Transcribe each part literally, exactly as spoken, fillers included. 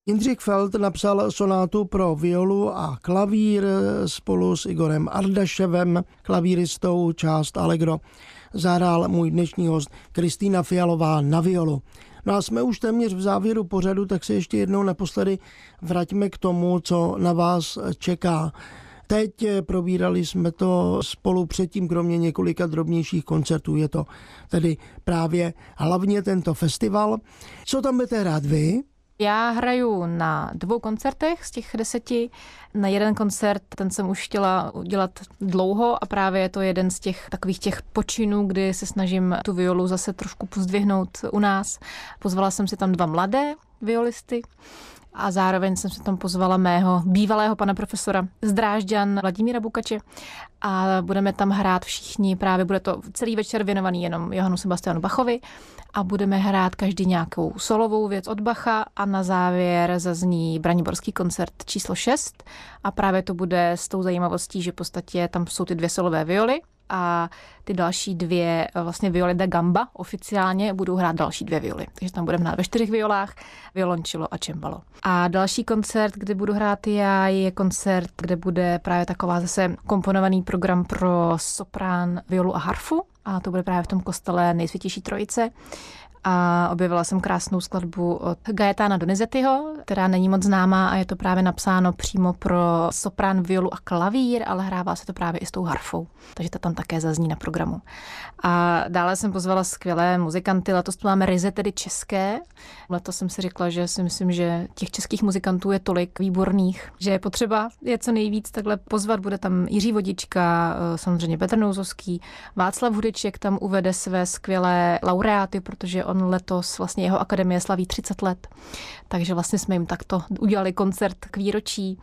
Jindřich Feld napsal sonátu pro violu a klavír spolu s Igorem Ardaševem, klavíristou, část Allegro. Zahrál můj dnešní host Kristýna Fialová na violu. No a jsme už téměř v závěru pořadu, tak se ještě jednou naposledy vraťme k tomu, co na vás čeká. Teď probírali jsme to spolu předtím, kromě několika drobnějších koncertů. Je to tedy právě hlavně tento festival. Co tam budete hrát vy? Já hraju na dvou koncertech z těch deseti. Na jeden koncert, ten jsem už chtěla udělat dlouho a právě je to jeden z těch takových těch počinů, kdy se snažím tu violu zase trošku pozdvihnout u nás. Pozvala jsem si tam dva mladé violisty a zároveň jsem se tam pozvala mého bývalého pana profesora z Drážďan Vladimíra Bukače a budeme tam hrát všichni, právě bude to celý večer věnovaný jenom Johannu Sebastianu Bachovi a budeme hrát každý nějakou solovou věc od Bacha a na závěr zazní braniborský koncert číslo šest a právě to bude s tou zajímavostí, že v podstatě tam jsou ty dvě solové violy a ty další dvě vlastně violy da gamba oficiálně budou hrát další dvě violy. Takže tam budeme hrát ve čtyřech violách, violončilo a cembalo. A další koncert, kde budu hrát já, je koncert, kde bude právě taková zase komponovaný program pro soprán, violu a harfu. A to bude právě v tom kostele Nejsvětější Trojice. A objevila jsem krásnou skladbu od Gaetána Donizettiho, která není moc známá a je to právě napsáno přímo pro soprán, violu a klavír, ale hrává se to právě i s tou harfou. Takže to tam také zazní na programu. A dále jsem pozvala skvělé muzikanty, letos tu máme ryze tedy české. Letos jsem si řekla, že si myslím, že těch českých muzikantů je tolik výborných, že je potřeba je co nejvíc takhle pozvat. Bude tam Jiří Vodička, samozřejmě Petr Nouzovský, Václav Hudeček tam uvede své skvělé laureáty, protože on letos, vlastně jeho akademie slaví třicet let, takže vlastně jsme jim takto udělali koncert k výročí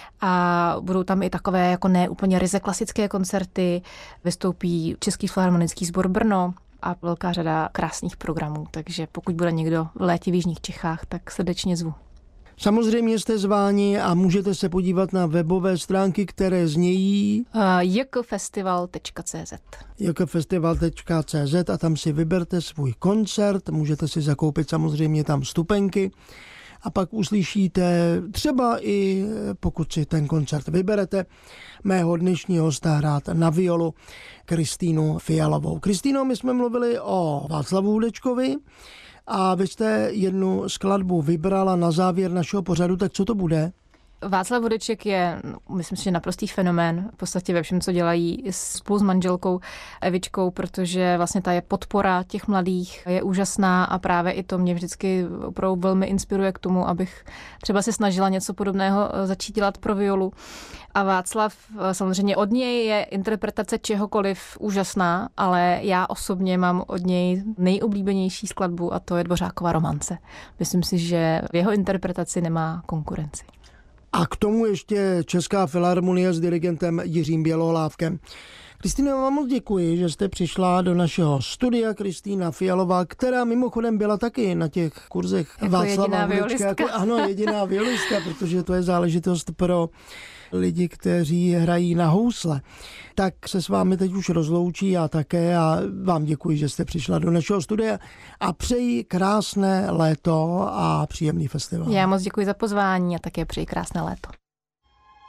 a budou tam i takové jako ne úplně ryze klasické koncerty, vystoupí Český filharmonický sbor Brno a velká řada krásných programů, takže pokud bude někdo v létě v jižních Čechách, tak srdečně zvu. Samozřejmě jste zváni a můžete se podívat na webové stránky, které znějí uh, j k festival tečka c z j k festival tečka c z a tam si vyberte svůj koncert, můžete si zakoupit samozřejmě tam vstupenky a pak uslyšíte třeba i, pokud si ten koncert vyberete, mého dnešního hosta hrát na violu Kristýnu Fialovou. Kristýno, my jsme mluvili o Václavu Hudečkovi, a vy jste jednu skladbu vybrala na závěr našeho pořadu, tak co to bude? Václav Hudeček je, myslím si, že naprostý fenomén v podstatě ve všem, co dělají spolu s manželkou Evičkou, protože vlastně ta je podpora těch mladých je úžasná a právě i to mě vždycky opravdu velmi inspiruje k tomu, abych třeba se snažila něco podobného začít dělat pro violu. A Václav, samozřejmě od něj je interpretace čehokoliv úžasná, ale já osobně mám od něj nejoblíbenější skladbu a to je Dvořákova romance. Myslím si, že v jeho interpretaci nemá konkurenci. A k tomu ještě Česká filharmonie s dirigentem Jiřím Bělohlávkem. Kristýno, vám moc děkuji, že jste přišla do našeho studia. Kristýna Fialová, která mimochodem byla taky na těch kurzech jako Václava Hudečka. Jako, ano, jediná violistka, protože to je záležitost pro lidi, kteří hrají na housle. Tak se s vámi teď už rozloučí já také a vám děkuji, že jste přišla do našeho studia a přeji krásné léto a příjemný festival. Já moc děkuji za pozvání a také přeji krásné léto.